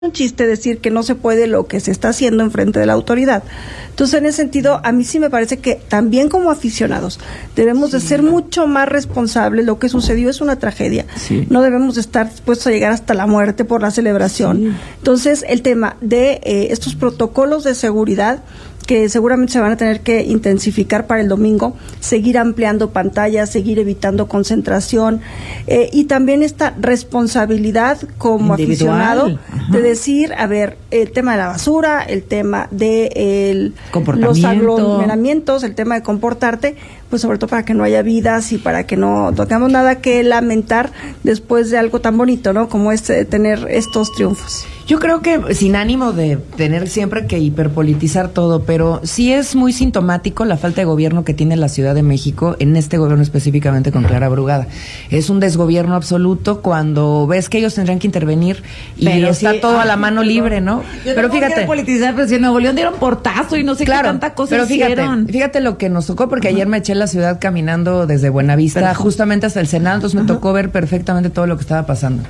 un chiste decir que no se puede lo que se está haciendo enfrente de la autoridad. Entonces, en ese sentido, a mí sí me parece que también como aficionados debemos de ser mucho más responsables. Lo que sucedió es una tragedia. No debemos de estar dispuestos a llegar hasta la muerte por la celebración. Entonces, el tema de estos protocolos de seguridad que seguramente se van a tener que intensificar para el domingo, seguir ampliando pantallas, seguir evitando concentración, y también esta responsabilidad como aficionado de decir, a ver, el tema de la basura, el tema de los aglomeramientos, el tema de comportarte, pues sobre todo para que no haya vidas y para que no tengamos nada que lamentar después de algo tan bonito, ¿no? Como tener estos triunfos. Yo creo que sin ánimo de tener siempre que hiperpolitizar todo, pero sí es muy sintomático la falta de gobierno que tiene la Ciudad de México, en este gobierno específicamente con Clara Brugada. Es un desgobierno absoluto cuando ves que ellos tendrían que intervenir y pero está todo a la mano libre, ¿no? Pero fíjate, politizar, pero si en Nuevo León dieron portazo y no sé qué tanta cosa pero hicieron. Fíjate lo que nos tocó, porque ayer me eché la ciudad caminando desde Buenavista, justamente hasta el Senado, entonces me tocó ver perfectamente todo lo que estaba pasando.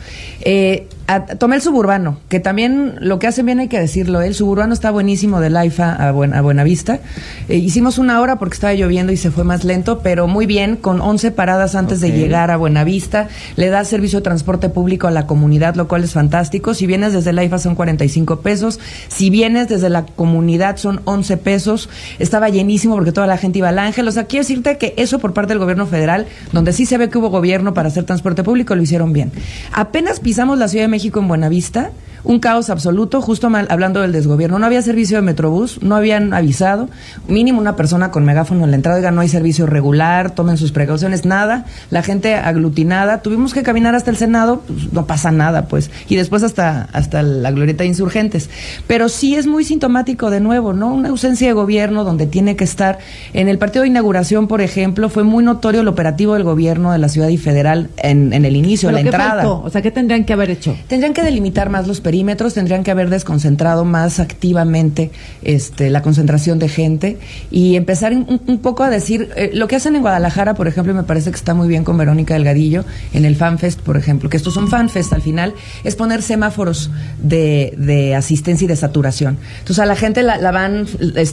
Tomé el Suburbano, que también lo que hacen bien hay que decirlo, el Suburbano está buenísimo del AIFA a Buenavista. Hicimos una hora porque estaba lloviendo y se fue más lento, pero muy bien, con 11 paradas antes de llegar a Buenavista. Le da servicio de transporte público a la comunidad, lo cual es fantástico. Si vienes desde el AIFA son 45 pesos, si vienes desde la comunidad son 11 pesos. Estaba llenísimo porque toda la gente iba al Ángel. O sea, quiero decirte que eso por parte del gobierno federal, donde sí se ve que hubo gobierno para hacer transporte público, lo hicieron bien. Apenas pisamos la Ciudad de México en Buenavista, un caos absoluto, justo hablando del desgobierno. No había servicio de Metrobús, no habían avisado, mínimo una persona con megáfono en la entrada, oiga, no hay servicio regular, tomen sus precauciones, nada, la gente aglutinada, tuvimos que caminar hasta el Senado, pues no pasa nada, pues, y después hasta la glorieta de Insurgentes. Pero sí es muy sintomático de nuevo, ¿no? Una ausencia de gobierno donde tiene que estar. En el partido de inauguración, por ejemplo, fue muy notorio el operativo del gobierno de la ciudad y federal en el inicio, en la entrada. Faltó? O sea, ¿qué tendrían que haber hecho? Tendrían que delimitar más los perímetros, tendrían que haber desconcentrado más activamente la concentración de gente y empezar un poco a decir lo que hacen en Guadalajara, por ejemplo, y me parece que está muy bien con Verónica Delgadillo en el FanFest, por ejemplo, que estos son FanFest al final, es poner semáforos de asistencia y de saturación. Entonces a la gente la van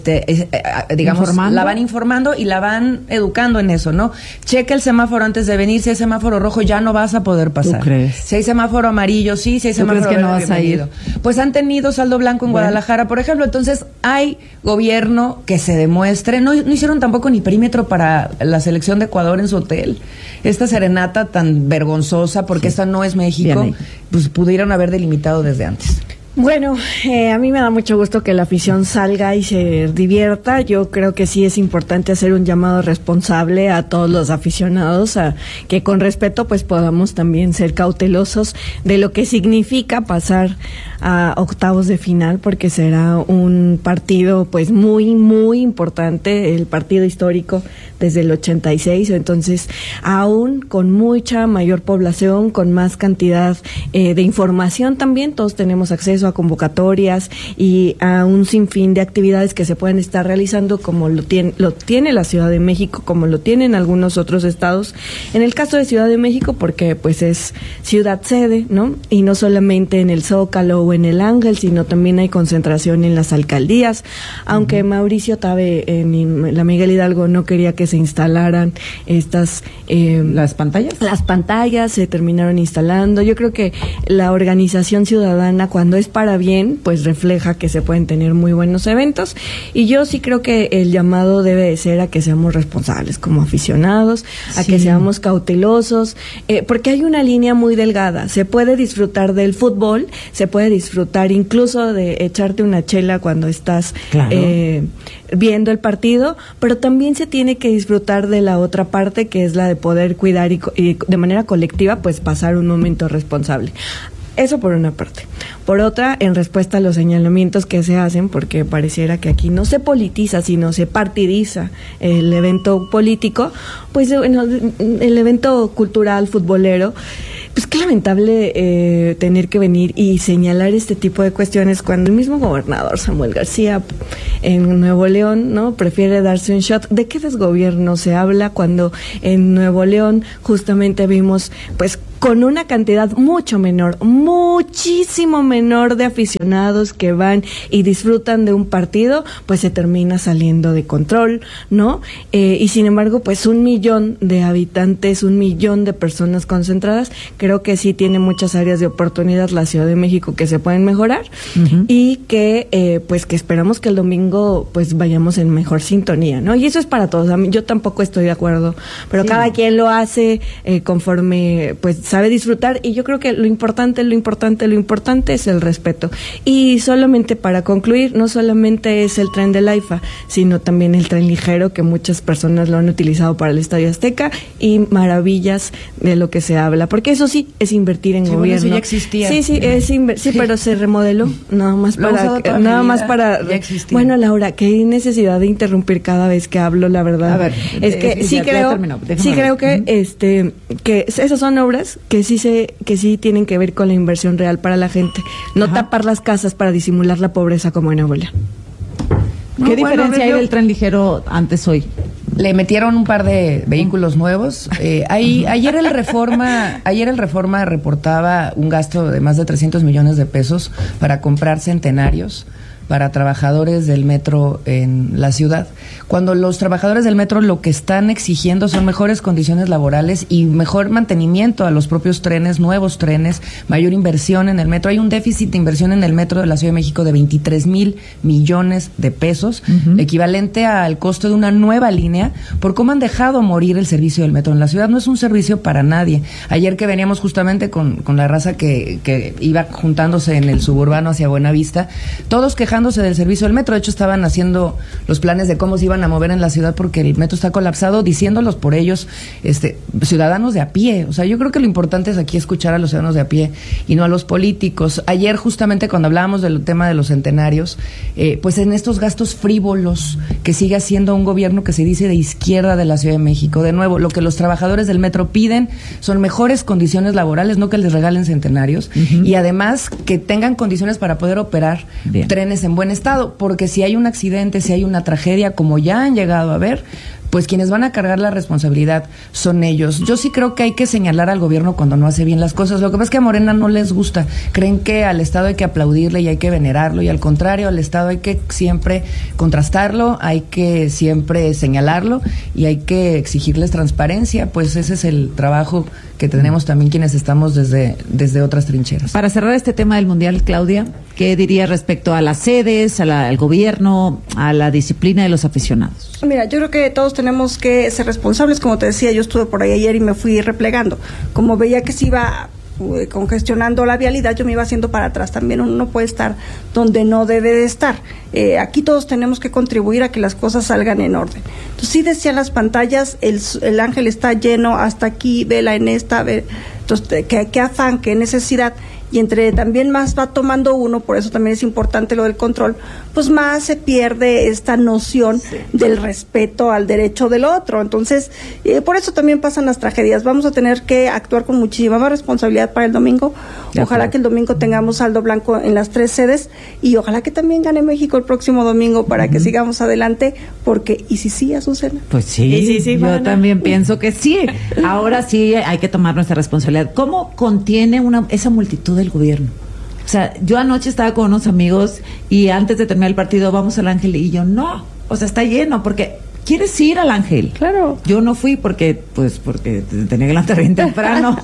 digamos, ¿informando? La van informando y la van educando en eso, ¿no? Checa el semáforo antes de venir, si hay semáforo rojo ya no vas a poder pasar. ¿Tú crees? Si hay semáforo amarillo, sí, si hay semáforo verde, no vas a ir. Pues han tenido saldo blanco en Guadalajara, por ejemplo. Entonces hay gobierno que se demuestre. No hicieron tampoco ni perímetro para la selección de Ecuador en su hotel. Esta serenata tan vergonzosa, porque esta no es México, pues pudieron haber delimitado desde antes. Bueno, a mí me da mucho gusto que la afición salga y se divierta. Yo creo que sí es importante hacer un llamado responsable a todos los aficionados, a que con respeto pues podamos también ser cautelosos de lo que significa pasar a octavos de final, porque será un partido pues muy, muy importante, el partido histórico desde el 86, entonces aún con mucha mayor población, con más cantidad de información también, todos tenemos acceso a convocatorias y a un sinfín de actividades que se pueden estar realizando, como lo tiene la Ciudad de México, como lo tienen algunos otros estados. En el caso de Ciudad de México, porque pues es ciudad sede, ¿no? Y no solamente en el Zócalo o en el Ángel, sino también hay concentración en las alcaldías, aunque Mauricio Tabe en la Miguel Hidalgo no quería que se instalaran estas las pantallas se terminaron instalando. Yo creo que la organización ciudadana, cuando es para bien, pues refleja que se pueden tener muy buenos eventos, y yo sí creo que el llamado debe de ser a que seamos responsables como aficionados, a que seamos cautelosos, porque hay una línea muy delgada. Se puede disfrutar del fútbol, se puede disfrutar incluso de echarte una chela cuando estás viendo el partido, pero también se tiene que disfrutar de la otra parte, que es la de poder cuidar y de manera colectiva pues pasar un momento responsable. Eso por una parte. Por otra, en respuesta a los señalamientos que se hacen, porque pareciera que aquí no se politiza, sino se partidiza el evento político, pues bueno, el evento cultural, futbolero, Pues qué lamentable tener que venir y señalar este tipo de cuestiones cuando el mismo gobernador Samuel García en Nuevo León, ¿no?, prefiere darse un shot. ¿De qué desgobierno se habla cuando en Nuevo León justamente vimos, pues, con una cantidad mucho menor, muchísimo menor de aficionados que van y disfrutan de un partido, pues se termina saliendo de control, ¿no? Y sin embargo, pues 1 millón de habitantes, 1 millón de personas concentradas, creo que sí tiene muchas áreas de oportunidad la Ciudad de México que se pueden mejorar, y que pues que esperamos que el domingo pues vayamos en mejor sintonía, ¿no? Y eso es para todos. A mí, yo tampoco estoy de acuerdo, pero sí, cada quien lo hace conforme pues sabe disfrutar, y yo creo que lo importante es el respeto. Y solamente para concluir, no solamente es el tren del AIFA, sino también el tren ligero, que muchas personas lo han utilizado para el Estadio Azteca, y maravillas de lo que se habla, porque eso sí es invertir en gobierno. Bueno, eso ya existía. Sí, pero se remodeló nada más para ya existía. Bueno, Laura, qué necesidad de interrumpir cada vez que hablo, la verdad. A ver, es que sí creo que esas son obras que sí tienen que ver con la inversión real para la gente, no tapar las casas para disimular la pobreza como en Abuela. ¿Qué diferencia hay del tren ligero antes hoy? Le metieron un par de vehículos nuevos. Ayer el Reforma reportaba un gasto de más de 300 millones de pesos para comprar centenarios para trabajadores del metro en la ciudad. Cuando los trabajadores del metro lo que están exigiendo son mejores condiciones laborales y mejor mantenimiento a los propios trenes, nuevos trenes, mayor inversión en el metro. Hay un déficit de inversión en el metro de la Ciudad de México de 23,000 millones de pesos, equivalente al costo de una nueva línea, por cómo han dejado morir el servicio del metro en la ciudad. No es un servicio para nadie. Ayer que veníamos justamente con la raza que iba juntándose en el suburbano hacia Buenavista, todos quejándose del servicio del metro. De hecho, estaban haciendo los planes de cómo se iban a mover en la ciudad porque el metro está colapsado, diciéndolos por ellos, ciudadanos de a pie. O sea, yo creo que lo importante es aquí escuchar a los ciudadanos de a pie y no a los políticos. Ayer, justamente cuando hablábamos del tema de los centenarios, pues en estos gastos frívolos que sigue haciendo un gobierno que se dice de izquierda de la Ciudad de México, de nuevo, lo que los trabajadores del metro piden son mejores condiciones laborales, no que les regalen centenarios, y además que tengan condiciones para poder operar trenes en buen estado, porque si hay un accidente, si hay una tragedia, como ya han llegado a ver, pues quienes van a cargar la responsabilidad son ellos. Yo sí creo que hay que señalar al gobierno cuando no hace bien las cosas. Lo que pasa es que a Morena no les gusta. Creen que al Estado hay que aplaudirle y hay que venerarlo, y al contrario, al Estado hay que siempre contrastarlo, hay que siempre señalarlo y hay que exigirles transparencia. Pues ese es el trabajo que tenemos también quienes estamos desde otras trincheras. Para cerrar este tema del Mundial, Claudia, ¿qué dirías respecto a las sedes, al gobierno, a la disciplina de los aficionados? Mira, yo creo que todos tenemos que ser responsables. Como te decía, yo estuve por ahí ayer y me fui replegando. Como veía que se iba congestionando la vialidad, yo me iba haciendo para atrás. También uno no puede estar donde no debe de estar. Aquí todos tenemos que contribuir a que las cosas salgan en orden. Entonces, sí decían las pantallas, el Ángel está lleno hasta aquí, vela en esta, entonces, qué afán, qué necesidad. Y entre también más va tomando uno, por eso también es importante lo del control, pues más se pierde esta noción del respeto al derecho del otro. Entonces, por eso también pasan las tragedias. Vamos a tener que actuar con muchísima más responsabilidad para el domingo. Ojalá que el domingo tengamos saldo blanco en las 3 sedes, y ojalá que también gane México el próximo domingo para que sigamos adelante, porque, ¿y si sí, Azucena? Pues sí, yo también pienso que sí. Ahora sí hay que tomar nuestra responsabilidad. ¿Cómo contiene esa multitud del gobierno? O sea, yo anoche estaba con unos amigos y antes de terminar el partido vamos al Ángel, y yo no, o sea, está lleno, porque ¿quieres ir al Ángel? Claro. Yo no fui porque tenía que levantar bien temprano.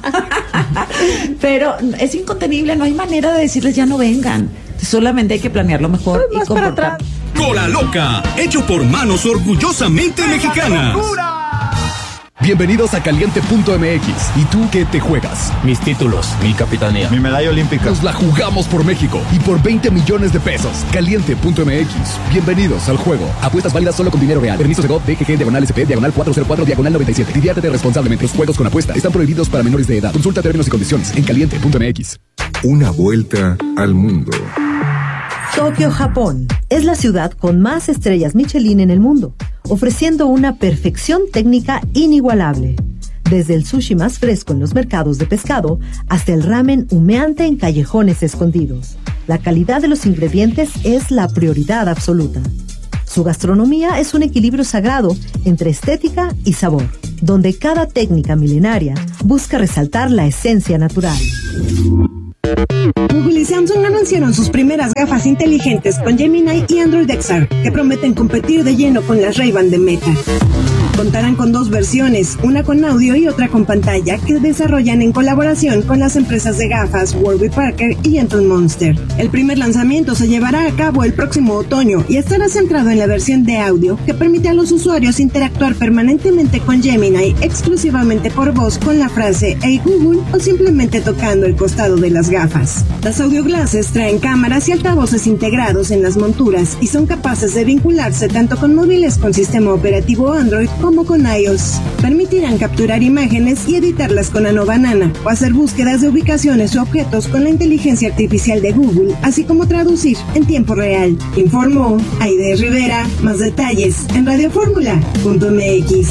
Pero es incontenible, no hay manera de decirles ya no vengan. Solamente hay que planearlo mejor y comportar. Cola Loca, hecho por manos orgullosamente mexicanas. Bienvenidos a Caliente.mx. ¿Y tú qué te juegas? Mis títulos, mi capitanía, mi medalla olímpica. Nos la jugamos por México y por 20 millones de pesos. Caliente.mx. Bienvenidos al juego. Apuestas válidas solo con dinero real. Permiso de GOV, DGG, /SP, /404, /97. Diviértete responsablemente. Los juegos con apuesta están prohibidos para menores de edad. Consulta términos y condiciones en Caliente.mx. Una vuelta al mundo. Tokio, Japón, es la ciudad con más estrellas Michelin en el mundo, ofreciendo una perfección técnica inigualable. desde el sushi más fresco en los mercados de pescado hasta el ramen humeante en callejones escondidos. La calidad de los ingredientes es la prioridad absoluta. Su gastronomía es un equilibrio sagrado entre estética y sabor, donde cada técnica milenaria busca resaltar la esencia natural. Google y Samsung anunciaron sus primeras gafas inteligentes con Gemini y Android XR, que prometen competir de lleno con las Ray-Ban de Meta. Contarán con 2 versiones, una con audio y otra con pantalla, que desarrollan en colaboración con las empresas de gafas Warby Parker y Anton Monster. El primer lanzamiento se llevará a cabo el próximo otoño y estará centrado en la versión de audio, que permite a los usuarios interactuar permanentemente con Gemini exclusivamente por voz con la frase "Hey Google" o simplemente tocando el costado de las gafas. Las audio glasses traen cámaras y altavoces integrados en las monturas y son capaces de vincularse tanto con móviles con sistema operativo Android como con iOS. Permitirán capturar imágenes y editarlas con Nano Banana o hacer búsquedas de ubicaciones o objetos con la inteligencia artificial de Google, así como traducir en tiempo real. Informó Aide Rivera. Más detalles en radioformula.mx.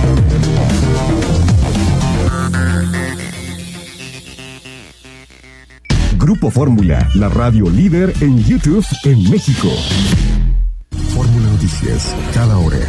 Grupo Fórmula, la radio líder en YouTube en México. Fórmula Noticias, cada hora.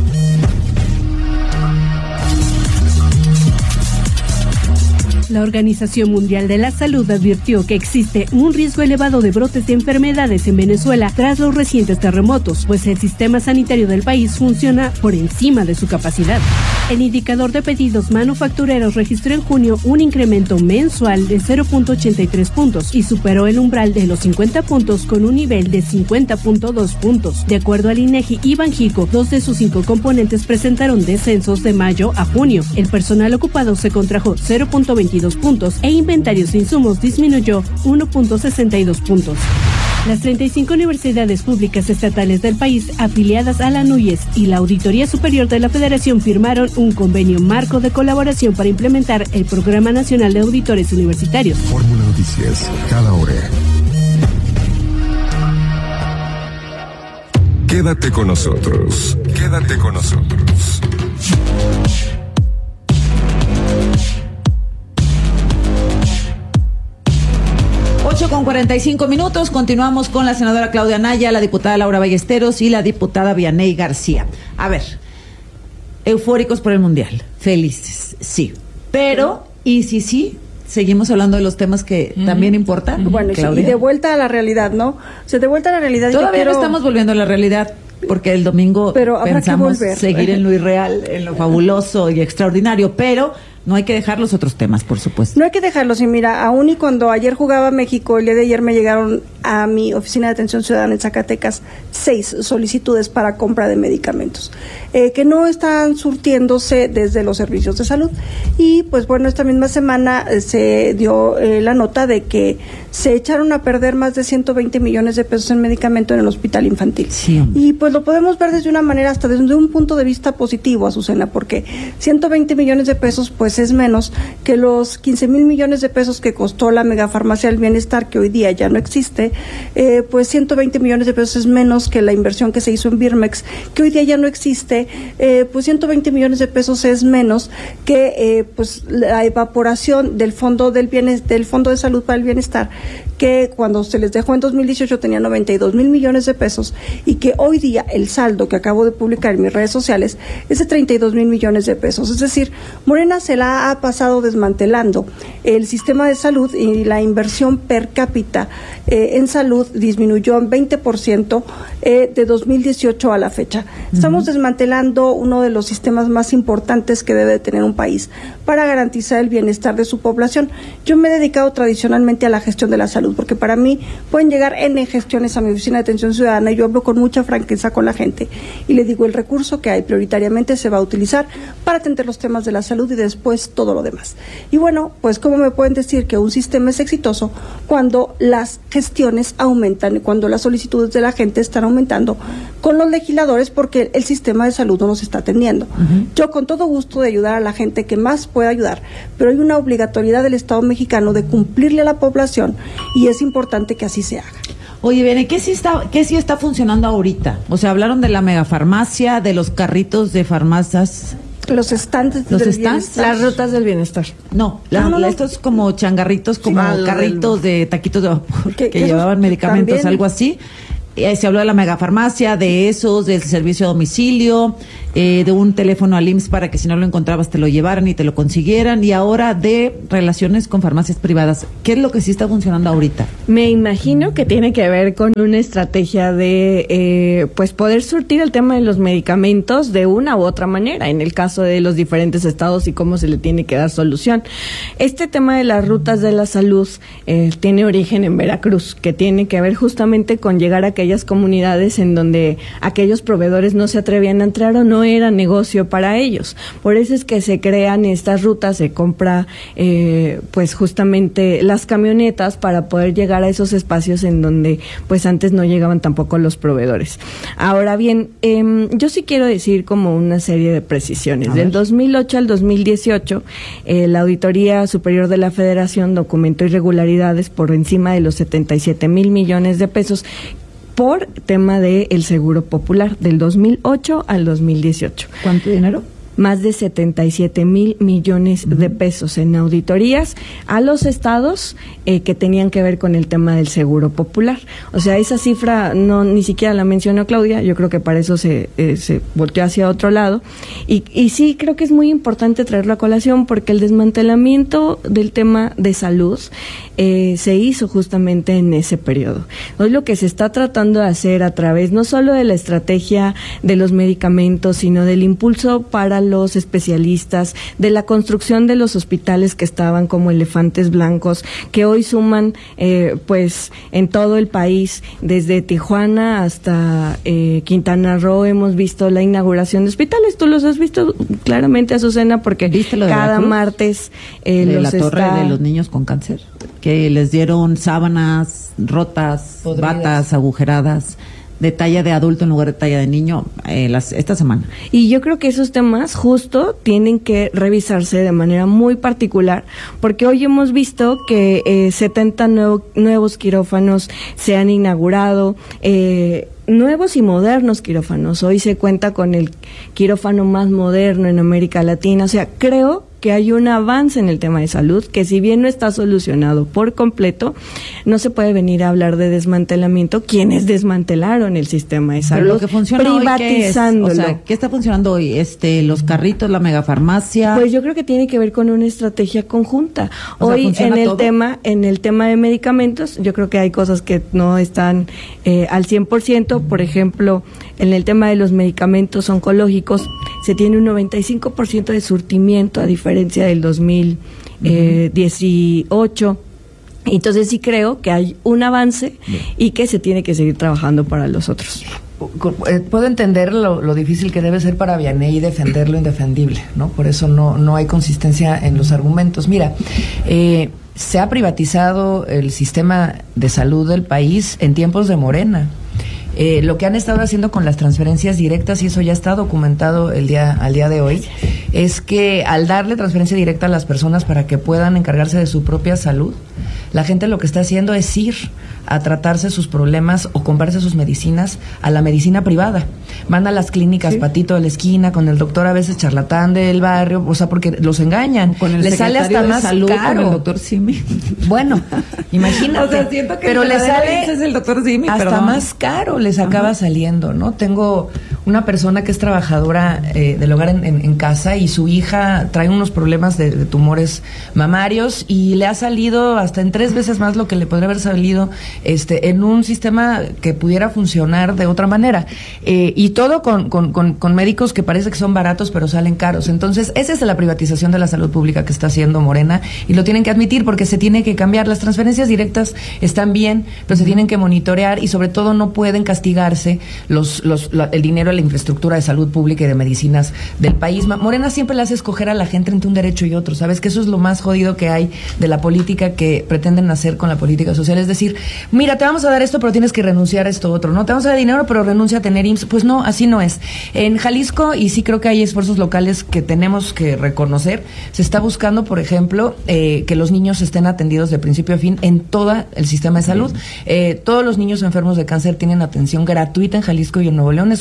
La Organización Mundial de la Salud advirtió que existe un riesgo elevado de brotes de enfermedades en Venezuela tras los recientes terremotos, pues el sistema sanitario del país funciona por encima de su capacidad. El indicador de pedidos manufactureros registró en junio un incremento mensual de 0.83 puntos y superó el umbral de los 50 puntos con un nivel de 50.2 puntos. De acuerdo al INEGI y Banjico, 2 de sus 5 componentes presentaron descensos de mayo a junio. El personal ocupado se contrajo 0.22 puntos e inventarios de insumos disminuyó 1.62 puntos. Las 35 universidades públicas estatales del país afiliadas a la NUYES y la Auditoría Superior de la Federación firmaron un convenio marco de colaboración para implementar el Programa Nacional de Auditores Universitarios. Fórmula Noticias, cada hora. Quédate con nosotros. Quédate con nosotros. Con 45 minutos, continuamos con la senadora Claudia Anaya, la diputada Laura Ballesteros y la diputada Vianey García. A ver, eufóricos por el Mundial, felices, sí, pero, ¿y si sí? Seguimos hablando de los temas que también importan. Bueno, y de vuelta a la realidad, ¿no? O sea, de vuelta a la realidad. Todavía no estamos volviendo a la realidad, porque el domingo pensamos seguir en lo irreal, en lo fabuloso y extraordinario, pero no hay que dejar los otros temas, por supuesto. No hay que dejarlos, y mira, aún y cuando ayer jugaba México, el día de ayer me llegaron a mi oficina de atención ciudadana en Zacatecas 6 solicitudes para compra de medicamentos que no están surtiéndose desde los servicios de salud. Y pues bueno, esta misma semana se dio la nota de que se echaron a perder más de 120 millones de pesos en medicamento en el hospital infantil. Sí. Y pues lo podemos ver desde una manera, hasta desde un punto de vista positivo, Azucena, porque 120 millones de pesos pues es menos que los 15,000 millones de pesos que costó la megafarmacia del bienestar, que hoy día ya no existe. Pues 120 millones de pesos es menos que la inversión que se hizo en Birmex, que hoy día ya no existe. Pues 120 millones de pesos es menos que pues la evaporación del fondo del Fondo de Salud para el Bienestar, que cuando se les dejó en 2018 tenía 92,000 millones de pesos, y que hoy día el saldo que acabo de publicar en mis redes sociales es de 32,000 millones de pesos. Es decir, Morena se la ha pasado desmantelando el sistema de salud, y la inversión per cápita en salud disminuyó en 20% de 2018 a la fecha. Estamos desmantelando uno de los sistemas más importantes que debe tener un país para garantizar el bienestar de su población. Yo me he dedicado tradicionalmente a la gestión de la salud, porque para mí pueden llegar N gestiones a mi oficina de atención ciudadana y yo hablo con mucha franqueza con la gente y le digo, el recurso que hay prioritariamente se va a utilizar para atender los temas de la salud y después todo lo demás. Y bueno, pues ¿cómo me pueden decir que un sistema es exitoso cuando las gestiones aumentan y cuando las solicitudes de la gente están aumentando con los legisladores, porque el sistema de salud no nos está atendiendo? Yo con todo gusto de ayudar a la gente que más pueda ayudar, pero hay una obligatoriedad del Estado mexicano de cumplirle a la población, y es importante que así se haga. Oye, Bene, ¿qué sí está funcionando ahorita? O sea, hablaron de la megafarmacia, de los carritos de farmacias. Los estantes ¿Los del stands? bienestar. Las rutas del bienestar. No, estos como changarritos, como carritos de taquitos de vapor que llevaban medicamentos, también. algo así. Se habló de la megafarmacia, de esos, del servicio a domicilio, de un teléfono al IMSS para que si no lo encontrabas te lo llevaran y te lo consiguieran, y ahora de relaciones con farmacias privadas. ¿Qué es lo que sí está funcionando ahorita? Me imagino que tiene que ver con una estrategia de pues poder surtir el tema de los medicamentos de una u otra manera, en el caso de los diferentes estados y cómo se le tiene que dar solución. Este tema de las rutas de la salud tiene origen en Veracruz, que tiene que ver justamente con llegar a aquellas comunidades en donde aquellos proveedores no se atrevían a entrar o no era negocio para ellos. Por eso es que se crean estas rutas, se compra pues justamente las camionetas para poder llegar a esos espacios en donde pues antes no llegaban tampoco los proveedores. Ahora bien, yo sí quiero decir como una serie de precisiones. Del 2008 al 2018, la Auditoría Superior de la Federación documentó irregularidades por encima de los 77,000 millones de pesos por tema del Seguro Popular, del 2008 al 2018. ¿Cuánto dinero? Más de 77,000 millones de pesos en auditorías a los estados que tenían que ver con el tema del Seguro Popular. O sea, esa cifra ni siquiera la mencionó Claudia, yo creo que para eso se volteó hacia otro lado. Y sí, creo que es muy importante traerlo a colación porque el desmantelamiento del tema de salud se hizo justamente en ese periodo. Hoy lo que se está tratando de hacer a través no solo de la estrategia de los medicamentos, sino del impulso para los especialistas, de la construcción de los hospitales que estaban como elefantes blancos, que hoy suman pues en todo el país, desde Tijuana hasta Quintana Roo, hemos visto la inauguración de hospitales. Tú los has visto claramente, Azucena, porque cada martes de la torre de los niños con cáncer, que les dieron sábanas rotas, batas agujeradas, de talla de adulto en lugar de talla de niño esta semana. Y yo creo que esos temas justo tienen que revisarse de manera muy particular, porque hoy hemos visto que 70 nuevos quirófanos se han inaugurado, nuevos y modernos quirófanos. Hoy se cuenta con el quirófano más moderno en América Latina. O sea, creo que hay un avance en el tema de salud, que si bien no está solucionado por completo, no se puede venir a hablar de desmantelamiento quienes desmantelaron el sistema de salud. Pero lo que funciona privatizándolo. Hoy, ¿qué es? O sea, ¿qué está funcionando hoy? Los carritos, la megafarmacia. Pues yo creo que tiene que ver con una estrategia conjunta. Hoy en el tema de medicamentos, yo creo que hay cosas que no están al 100%, por ejemplo, en el tema de los medicamentos oncológicos se tiene un 95% de surtimiento a diferencia del 2018. Entonces sí creo que hay un avance y que se tiene que seguir trabajando para los otros. Puedo entender lo difícil que debe ser para Vianney defender lo indefendible, ¿no? Por eso no hay consistencia en los argumentos. Mira, se ha privatizado el sistema de salud del país en tiempos de Morena. Lo que han estado haciendo con las transferencias directas, y eso ya está documentado al día de hoy, es que al darle transferencia directa a las personas para que puedan encargarse de su propia salud, la gente lo que está haciendo es ir a tratarse sus problemas o comprarse sus medicinas a la medicina privada. Van a las clínicas Patito de la esquina con el doctor a veces charlatán del barrio, o sea, porque los engañan. Con el les sale hasta más salud, caro. Con el doctor Simi. Bueno, imagínate. O sea, siento que pero le sale es el doctor Simi, hasta más caro les acaba saliendo, ¿no? Tengo una persona que es trabajadora del hogar en casa, y su hija trae unos problemas de tumores mamarios y le ha salido hasta en 3 veces más lo que le podría haber salido en un sistema que pudiera funcionar de otra manera, y todo con médicos que parece que son baratos pero salen caros. Entonces esa es la privatización de la salud pública que está haciendo Morena, y lo tienen que admitir porque se tiene que cambiar. Las transferencias directas están bien, pero se tienen que monitorear, y sobre todo no pueden castigarse el dinero de la infraestructura de salud pública y de medicinas del país. Morena siempre le hace escoger a la gente entre un derecho y otro. Sabes que eso es lo más jodido que hay de la política que pretenden hacer con la política social, es decir, mira, te vamos a dar esto, pero tienes que renunciar a esto otro, ¿no? Te vamos a dar dinero, pero renuncia a tener IMSS. Pues no, así no es. En Jalisco, y sí creo que hay esfuerzos locales que tenemos que reconocer, se está buscando, por ejemplo, que los niños estén atendidos de principio a fin en todo el sistema de salud. Todos los niños enfermos de cáncer tienen atención gratuita en Jalisco y en Nuevo León. Eso es algo que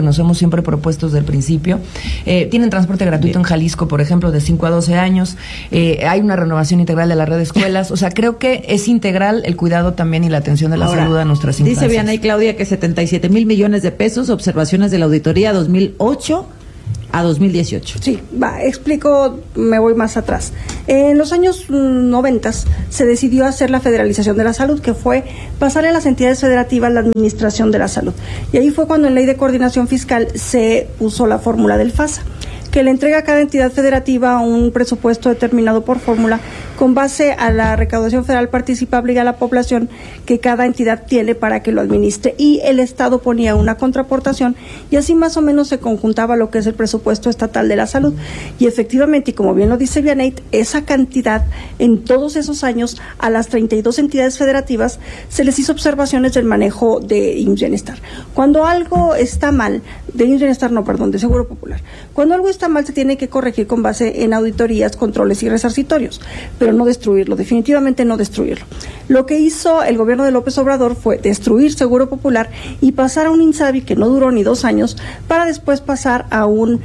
nos hemos siempre propuesto desde el principio. Tienen transporte gratuito en Jalisco, por ejemplo, de 5 a 12 años. Hay una renovación integral de la red de escuelas. O sea, creo que es integral el cuidado también y la atención de la salud a nuestras infancias. Dice Vianey Claudia que 77,000 millones de pesos, observaciones de la auditoría 2008 a 2018. Sí, explico, me voy más atrás. En los años 90 se decidió hacer la federalización de la salud, que fue pasarle a las entidades federativas la administración de la salud. Y ahí fue cuando en Ley de Coordinación Fiscal se puso la fórmula del FASA, que le entrega a cada entidad federativa un presupuesto determinado por fórmula con base a la recaudación federal participable y a la población que cada entidad tiene para que lo administre, y el Estado ponía una contraaportación y así más o menos se conjuntaba lo que es el presupuesto estatal de la salud. Y efectivamente, y como bien lo dice Vianey, esa cantidad en todos esos años a las 32 entidades federativas se les hizo observaciones del manejo de IMSS Bienestar. Cuando algo está mal, de IMSS Bienestar no, perdón, de Seguro Popular, cuando algo está mal se tiene que corregir con base en auditorías, controles y resarcitorios, pero no destruirlo, definitivamente no destruirlo. Lo que hizo el gobierno de López Obrador fue destruir Seguro Popular y pasar a un INSABI que no duró ni 2 años, para después pasar a un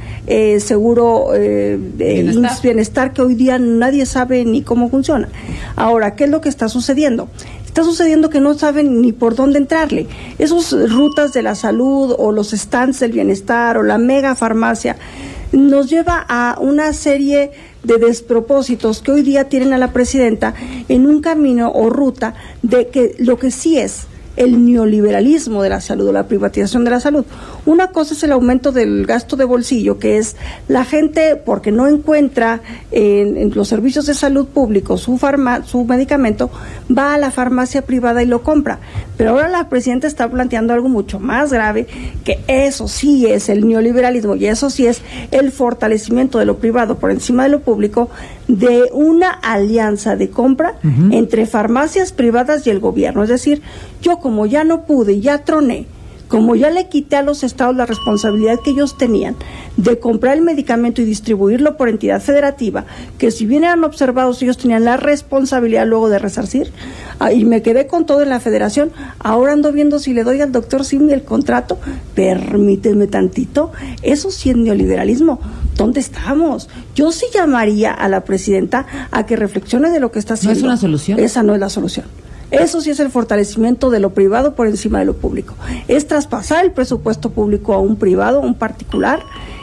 seguro IMSS Bienestar que hoy día nadie sabe ni cómo funciona. Ahora, ¿qué es lo que está sucediendo? Está sucediendo que no saben ni por dónde entrarle. Esas rutas de la salud o los stands del bienestar o la mega farmacia nos lleva a una serie de despropósitos que hoy día tienen a la presidenta en un camino o ruta de que lo que sí es el neoliberalismo de la salud o la privatización de la salud. Una cosa es el aumento del gasto de bolsillo, que es la gente, porque no encuentra en los servicios de salud públicos su medicamento, va a la farmacia privada y lo compra. Pero ahora la presidenta está planteando algo mucho más grave, que eso sí es el neoliberalismo y eso sí es el fortalecimiento de lo privado por encima de lo público, de una alianza de compra entre farmacias privadas y el gobierno. Es decir, yo como ya no pude, ya troné, como ya le quité a los estados la responsabilidad que ellos tenían de comprar el medicamento y distribuirlo por entidad federativa, que si bien eran observados, ellos tenían la responsabilidad luego de resarcir, y me quedé con todo en la federación, ahora ando viendo si le doy al doctor Simi el contrato, permíteme tantito, eso sí es neoliberalismo. ¿Dónde estamos? Yo sí llamaría a la presidenta a que reflexione de lo que está haciendo. ¿No es una solución? Esa no es la solución. Eso sí es el fortalecimiento de lo privado por encima de lo público. Es traspasar el presupuesto público a un privado, a un particular,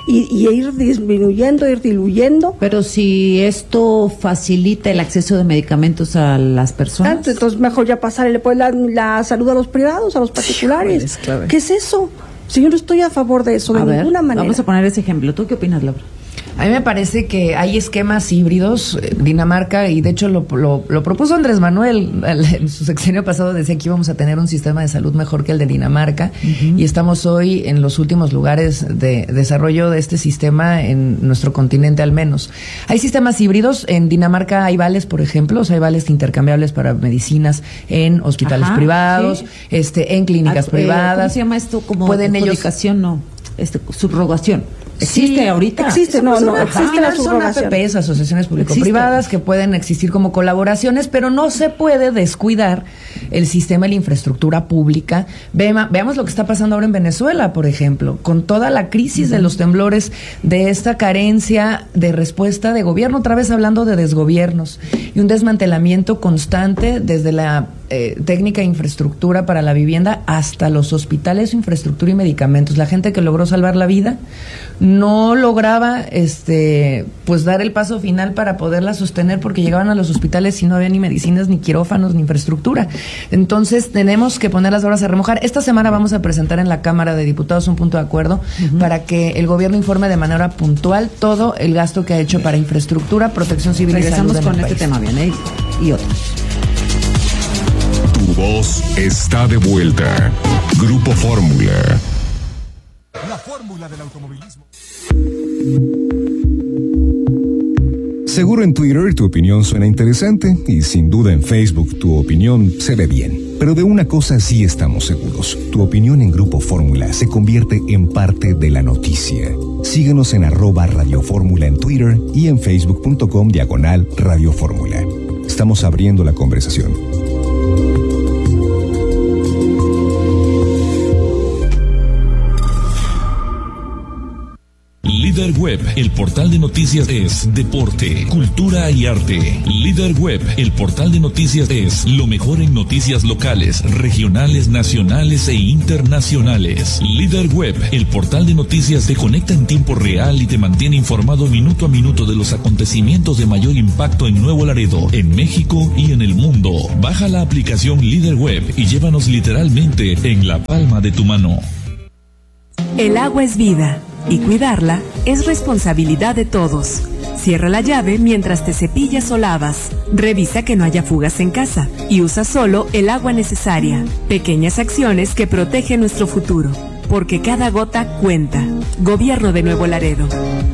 y ir disminuyendo, ir diluyendo. Pero si esto facilita el acceso de medicamentos a las personas. Entonces mejor ya pasarle pues la salud a los privados, a los particulares. ¿Qué es eso? Si yo no estoy a favor de eso, de ninguna manera. Vamos a poner ese ejemplo. ¿Tú qué opinas, Laura? A mí me parece que hay esquemas híbridos. Dinamarca, y de hecho lo propuso Andrés Manuel en su sexenio pasado, decía que íbamos a tener un sistema de salud mejor que el de Dinamarca, y estamos hoy en los últimos lugares de desarrollo de este sistema en nuestro continente al menos. Hay sistemas híbridos. En Dinamarca hay vales, por ejemplo, o sea, hay vales intercambiables para medicinas en hospitales privados, en clínicas privadas. ¿Cómo se llama esto? Como pueden adjudicación, subrogación. ¿Existe ahorita? Existe, no existe la subrogación. Son APPs, asociaciones público-privadas, que pueden existir como colaboraciones, pero no se puede descuidar el sistema y la infraestructura pública. Veamos lo que está pasando ahora en Venezuela, por ejemplo, con toda la crisis de los temblores, de esta carencia de respuesta de gobierno, otra vez hablando de desgobiernos, y un desmantelamiento constante desde la técnica e infraestructura para la vivienda hasta los hospitales, infraestructura y medicamentos. La gente que logró salvar la vida no lograba pues dar el paso final para poderla sostener, porque llegaban a los hospitales y no había ni medicinas, ni quirófanos, ni infraestructura. Entonces tenemos que poner las horas a remojar. Esta semana vamos a presentar en la Cámara de Diputados un punto de acuerdo para que el gobierno informe de manera puntual todo el gasto que ha hecho para infraestructura, protección civil y salud. Regresamos con este tema, bien, y otros. Tu voz está de vuelta. Grupo Fórmula. La fórmula del automovilismo. Seguro en Twitter tu opinión suena interesante y sin duda en Facebook tu opinión se ve bien. Pero de una cosa sí estamos seguros. Tu opinión en Grupo Fórmula se convierte en parte de la noticia. Síguenos en @Radio Fórmula en Twitter y en facebook.com/Radio Fórmula. Estamos abriendo la conversación. Web, el portal de noticias es deporte, cultura y arte. Líder Web, el portal de noticias es lo mejor en noticias locales, regionales, nacionales e internacionales. Líder Web, el portal de noticias te conecta en tiempo real y te mantiene informado minuto a minuto de los acontecimientos de mayor impacto en Nuevo Laredo, en México y en el mundo. Baja la aplicación Líder Web y llévanos literalmente en la palma de tu mano. El agua es vida y cuidarla es responsabilidad de todos. Cierra la llave mientras te cepillas o lavas. Revisa que no haya fugas en casa y usa solo el agua necesaria. Pequeñas acciones que protegen nuestro futuro, porque cada gota cuenta. Gobierno de Nuevo Laredo.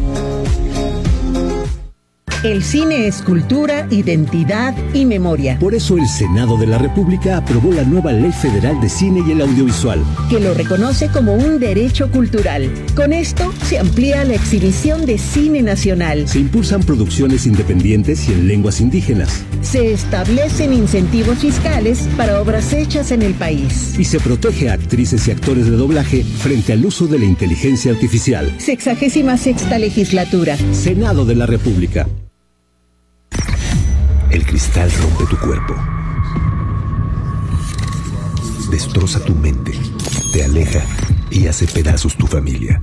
El cine es cultura, identidad y memoria. Por eso el Senado de la República aprobó la nueva Ley Federal de Cine y el Audiovisual, que lo reconoce como un derecho cultural. Con esto se amplía la exhibición de cine nacional. Se impulsan producciones independientes y en lenguas indígenas. Se establecen incentivos fiscales para obras hechas en el país. Y se protege a actrices y actores de doblaje frente al uso de la inteligencia artificial. 66ª legislatura. Senado de la República. El cristal rompe tu cuerpo, destroza tu mente, te aleja y hace pedazos tu familia.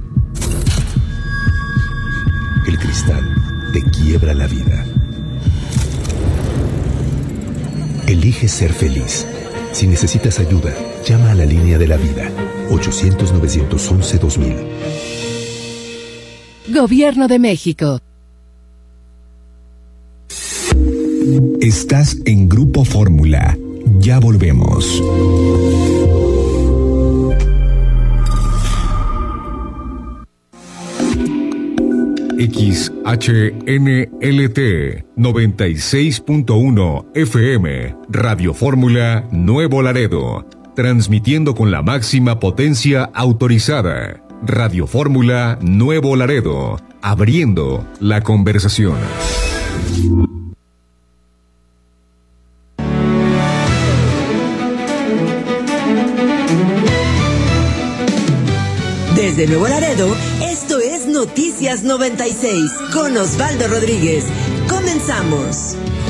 El cristal te quiebra la vida. Elige ser feliz. Si necesitas ayuda, llama a la línea de la vida, 800-911-2000. Gobierno de México. Estás en Grupo Fórmula. Ya volvemos. XHNLT 96.1 FM Radio Fórmula Nuevo Laredo, transmitiendo con la máxima potencia autorizada. Radio Fórmula Nuevo Laredo, abriendo la conversación. Desde Nuevo Laredo, esto es Noticias 96 con Osvaldo Rodríguez. Comenzamos.